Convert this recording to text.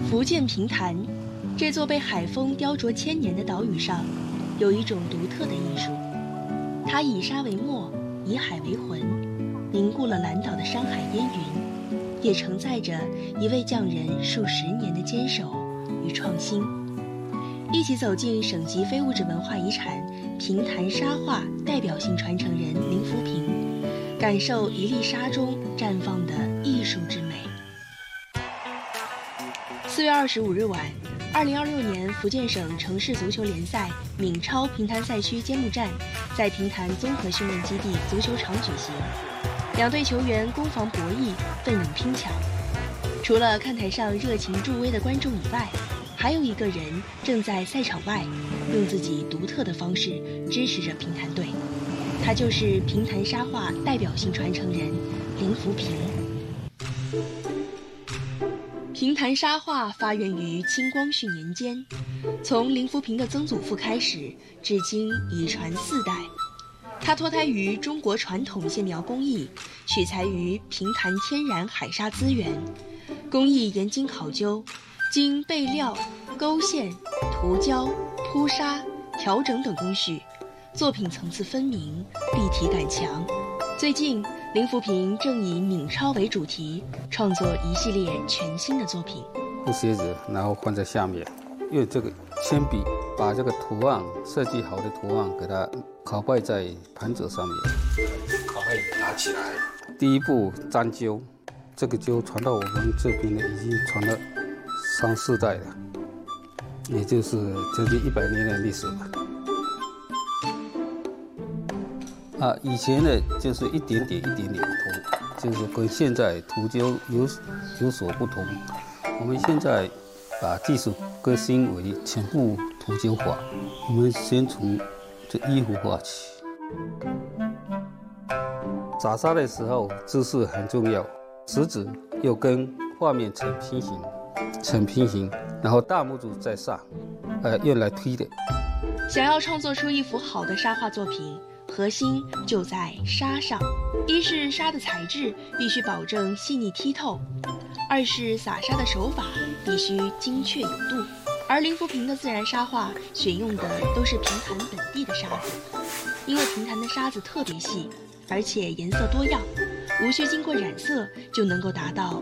福建平潭，这座被海风雕琢千年的岛屿上，有一种独特的艺术。它以沙为墨，以海为魂，凝固了蓝岛的山海烟云，也承载着一位匠人数十年的坚守与创新。一起走进省级非物质文化遗产平潭沙画代表性传承人林福平，感受一粒沙中绽放的艺术之美。4月25日晚，2026年福建省城市足球联赛闽超平潭赛区揭幕战在平潭综合训练基地足球场举行，两队球员攻防博弈，奋勇拼抢。除了看台上热情助威的观众以外，还有一个人正在赛场外用自己独特的方式支持着平潭队，他就是平潭沙画代表性传承人林福平。平潭沙画发源于清光绪年间，从林福平的曾祖父开始，至今已传4代。它脱胎于中国传统线描工艺，取材于平潭天然海沙资源，工艺严谨考究，经备料、勾线、涂胶、铺沙、调整等工序，作品层次分明，立体感强。最近，林福平正以闽超为主题，创作一系列全新的作品。 布鞋子，然后放在下面，用这个铅笔把这个图案设计好的图案给它拷贝在盘子上面。 拷贝拿起来。 第一步粘灸，这个灸传到我们这边呢，已经传了3、4代了，也就是将近100年的历史了。以前呢就是一点点涂，就是跟现在涂灸有所不同。我们现在把技术革新为全部涂灸法。我们先从这衣服画起。撒沙的时候姿势很重要，食指要跟画面成平行，然后大拇指在上，用来推的。 想要创作出一幅好的沙画作品，核心就在沙上。一是沙的材质必须保证细腻剔透，二是撒沙的手法必须精确有度。而林福平的自然沙画选用的都是平潭本地的沙子，因为平潭的沙子特别细，而且颜色多样，无需经过染色就能够达到